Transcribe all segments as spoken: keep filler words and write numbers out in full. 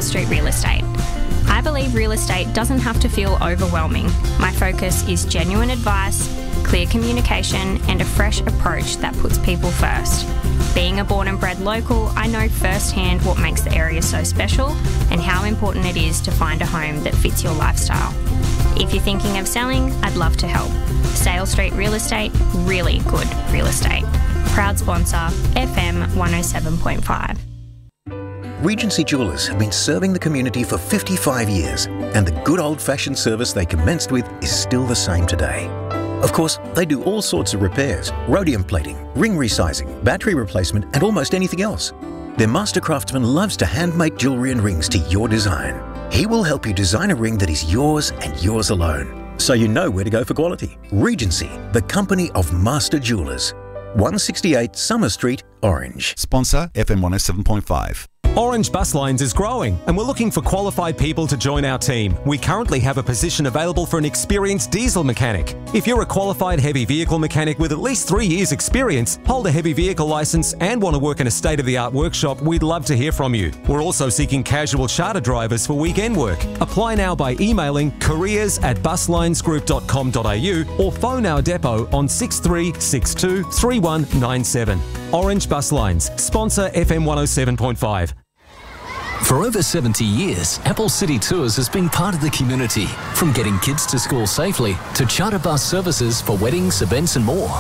Sale Street Real Estate. I believe real estate doesn't have to feel overwhelming. My focus is genuine advice, clear communication, and a fresh approach that puts people first. Being a born and bred local, I know firsthand what makes the area so special and how important it is to find a home that fits your lifestyle. If you're thinking of selling, I'd love to help. Sale Street Real Estate, really good real estate. Proud sponsor, F M one oh seven point five. Regency Jewellers have been serving the community for fifty-five years, and the good old-fashioned service they commenced with is still the same today. Of course, they do all sorts of repairs, rhodium plating, ring resizing, battery replacement, and almost anything else. Their master craftsman loves to hand-make jewellery and rings to your design. He will help you design a ring that is yours and yours alone, so you know where to go for quality. Regency, the company of master jewellers. one sixty-eight Summer Street, Orange. Sponsor F M one oh seven point five. Orange Bus Lines is growing and we're looking for qualified people to join our team. We currently have a position available for an experienced diesel mechanic. If you're a qualified heavy vehicle mechanic with at least three years experience, hold a heavy vehicle licence and want to work in a state-of-the-art workshop, we'd love to hear from you. We're also seeking casual charter drivers for weekend work. Apply now by emailing careers at buslinesgroup dot com dot a u or phone our depot on six three six two, three one nine seven. Orange Bus Lines, sponsor F M one oh seven point five. For over seventy years, Apple City Tours has been part of the community, from getting kids to school safely to charter bus services for weddings, events and more.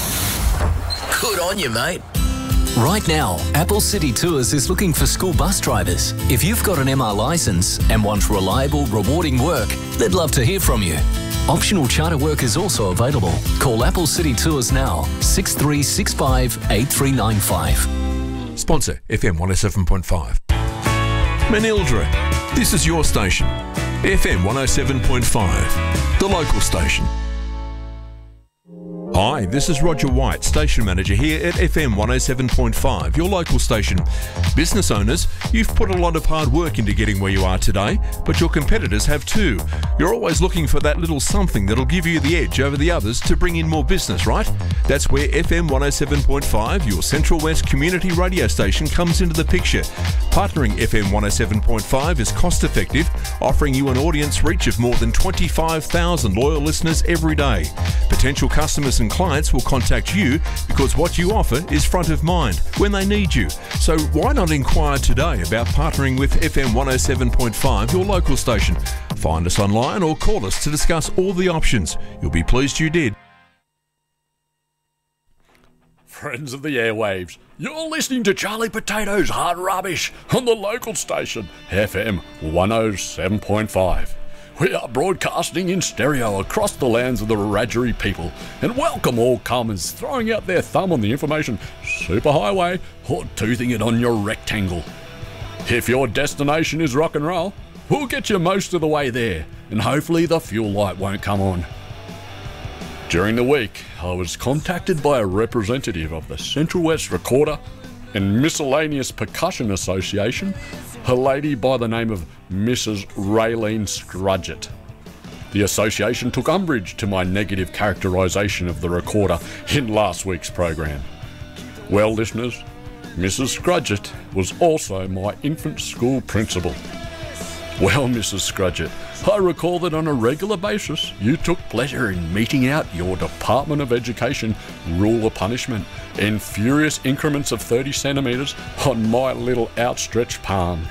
Good on you, mate. Right now, Apple City Tours is looking for school bus drivers. If you've got an M R licence and want reliable, rewarding work, they'd love to hear from you. Optional charter work is also available. Call Apple City Tours now, six three six five, eight three nine five. Sponsor F M one oh seven point five. Manildra, this is your station. F M one oh seven point five, the local station. Hi, this is Roger White, Station Manager here at F M one oh seven point five, your local station. Business owners, you've put a lot of hard work into getting where you are today, but your competitors have too. You're always looking for that little something that'll give you the edge over the others to bring in more business, right? That's where F M one oh seven point five, your Central West community radio station, comes into the picture. Partnering F M one oh seven point five is cost effective, offering you an audience reach of more than twenty-five thousand loyal listeners every day. Potential customers and clients will contact you because what you offer is front of mind when they need you. So why not inquire today about partnering with F M one oh seven point five, your local station? Find us online or call us to discuss all the options. You'll be pleased you did. Friends of the airwaves, you're listening to Charlie Potato's Hard Rubbish on the local station, F M one oh seven point five. We are broadcasting in stereo across the lands of the Wiradjuri people and welcome all comers throwing out their thumb on the information superhighway or toothing it on your rectangle. If your destination is rock and roll, we'll get you most of the way there and hopefully the fuel light won't come on. During the week, I was contacted by a representative of the Central West Recorder and Miscellaneous Percussion Association, a lady by the name of Missus Raylene Scrudgett. The association took umbrage to my negative characterisation of the recorder in last week's program. Well, listeners, Missus Scrudgett was also my infant school principal. Well, Missus Scrudgett, I recall that on a regular basis you took pleasure in meting out your Department of Education rule of punishment in furious increments of thirty centimetres on my little outstretched palms.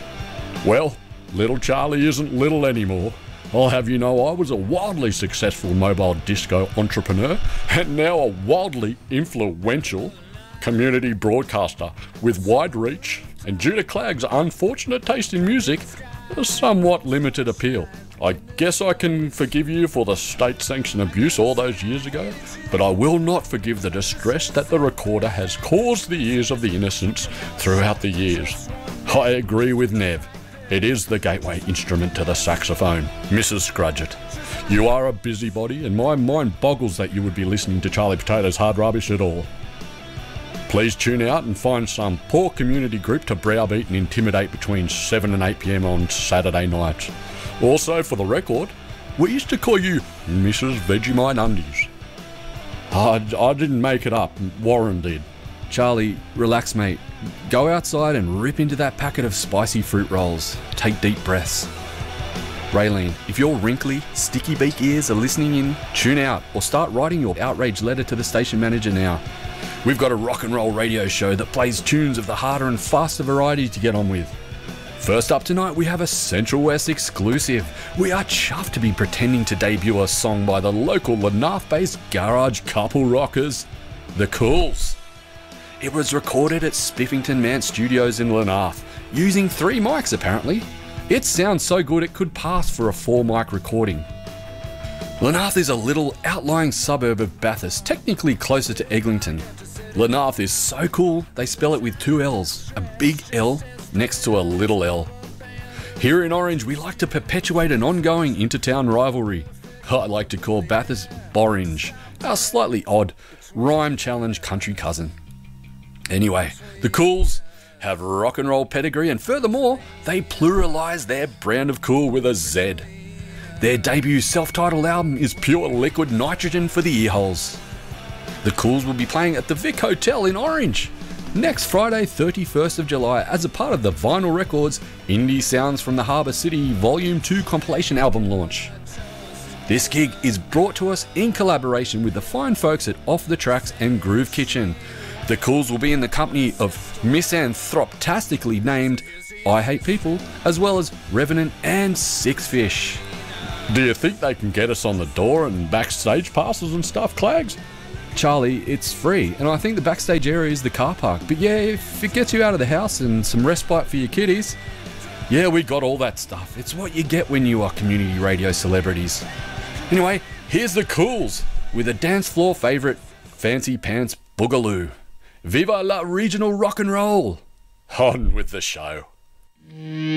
Well, little Charlie isn't little anymore. I'll have you know I was a wildly successful mobile disco entrepreneur and now a wildly influential community broadcaster with wide reach and, due to Clagg's unfortunate taste in music, a somewhat limited appeal. I guess I can forgive you for the state-sanctioned abuse all those years ago, but I will not forgive the distress that the recorder has caused the ears of the innocents throughout the years. I agree with Nev. It is the gateway instrument to the saxophone. Missus Scrudgett, you are a busybody and my mind boggles that you would be listening to Charlie Potato's Hard Rubbish at all. Please tune out and find some poor community group to browbeat and intimidate between seven and eight p m on Saturday nights. Also, for the record, we used to call you Missus Vegemite Undies. I, I didn't make it up, Warren did. Charlie, relax, mate. Go outside and rip into that packet of spicy fruit rolls. Take deep breaths. Raylene, if your wrinkly, sticky beak ears are listening in, tune out or start writing your outrage letter to the station manager now. We've got a rock and roll radio show that plays tunes of the harder and faster variety to get on with. First up tonight, we have a Central West exclusive. We are chuffed to be pretending to debut a song by the local Lenarth-based garage couple rockers, The Cools. It was recorded at Spiffington Mant Studios in Lenarth, using three mics apparently. It sounds so good it could pass for a four mic recording. Lenarth is a little outlying suburb of Bathurst, technically closer to Eglinton. Lenarth is so cool, they spell it with two L's, a big L next to a little L. Here in Orange, we like to perpetuate an ongoing intertown rivalry. I like to call Bathurst Borange, our slightly odd, rhyme-challenged country cousin. Anyway, the Cools have rock and roll pedigree, and furthermore, they pluralise their brand of cool with a Z. Their debut self-titled album is pure liquid nitrogen for the earholes. The Cools will be playing at the Vic Hotel in Orange next Friday, thirty-first of July, as a part of the Vinyl Records Indie Sounds from the Harbour City Volume two compilation album launch. This gig is brought to us in collaboration with the fine folks at Off the Tracks and Groove Kitchen. The Cools will be in the company of misanthroptastically named I Hate People, as well as Revenant and Six Fish. Do you think they can get us on the door and backstage passes and stuff, Clags? Charlie, it's free, and I think the backstage area is the car park. But yeah, if it gets you out of the house and some respite for your kiddies, yeah, we got all that stuff. It's what you get when you are community radio celebrities. Anyway, here's the Cools with a dance floor favourite, Fancy Pants Boogaloo. Viva la regional rock and roll! On with the show.